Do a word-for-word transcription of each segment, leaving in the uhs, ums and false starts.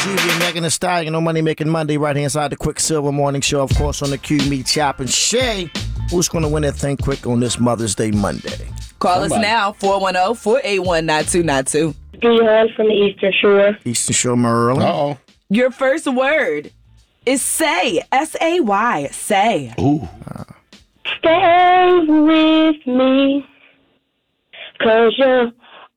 Juvie and Megan Thee Stallion on Money Making Monday, right here inside the Quicksilver Morning Show. Of course, on the Q, me, Chop, and Shay. Who's going to win that Think Quick on this Mother's Day Monday? Call Somebody. us now, four one zero, four eight one, nine two nine two. Dion from the Eastern Shore. Eastern Shore, Maryland. Uh-oh. Your first word is say. S A Y. Say. Ooh. Stay with me, cause you're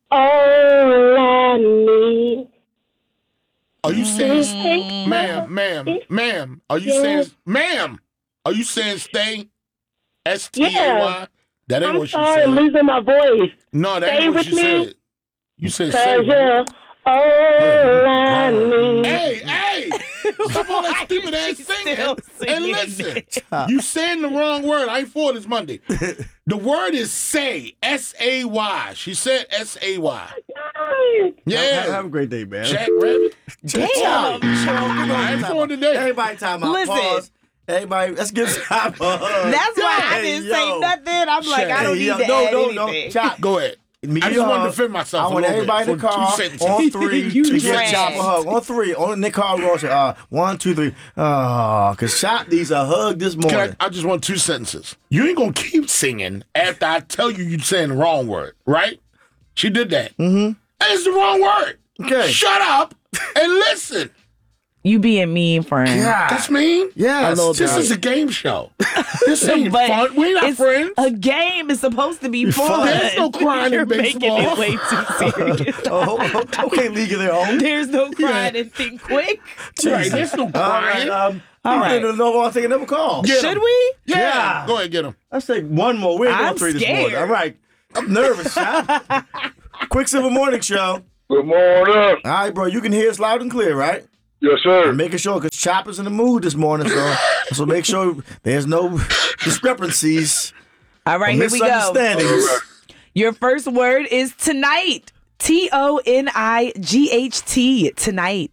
all I need. Are you saying, ma'am, ma'am, ma'am, are you saying, ma'am, are you saying stay? S T A Y? Yeah. That ain't I'm what she sorry, I'm said. losing my voice. No, that Stay ain't what with she me. said. You said stay Cause with me. you're all I need. Hey, hey! Stop all that stupid ass singing. still And singing listen, you saying the wrong word. I ain't for this Monday. The word is say. S A Y. She said S A Y. Yeah. Have, have a great day, man. Jack Rabbit. Damn. I ain't for it today. Everybody time out. Listen. Pause. Everybody, let's give Chop a hug. That's why I Hey, didn't yo. say nothing. I'm like, I don't Hey, need yo, to no, add no, anything. no. Chop. Go ahead. Me I a just want to hug. defend myself. I a want little everybody bit in the for two car sentences. on three You to give trash. Chop a hug. On three. On the car, we're going uh, one, two, three. Oh, because Chop needs a hug this morning. Can I, I just want two sentences. You ain't gonna keep singing after I tell you you're saying the wrong word, right? She did that. Mm-hmm. It's the wrong word. Okay. Shut up and listen. You being mean, friend. God. That's mean. Yes. A little This bit. is a game show. This ain't But fun. We not it's friends. A game is supposed to be fun. There's no crying You're in making baseball. it way too serious. Oh, okay, League of Their Own. There's no crying and think quick. Right, there's no All crying. right, um, All all right. right. No, I'll take another call. Get Should 'em. we? Yeah. Yeah. Go ahead, get him. Let's take one more. We're I'm going three this morning. scared. All right. I'm nervous, Chop. Quicksilver Morning Show. Good morning. All right, bro. You can hear us loud and clear, right? Yes, sir. I'm making sure because Chopper's in the mood this morning, so so make sure there's no discrepancies All right, or here we go. misunderstandings. Your first word is tonight. T O N I G H T. Tonight.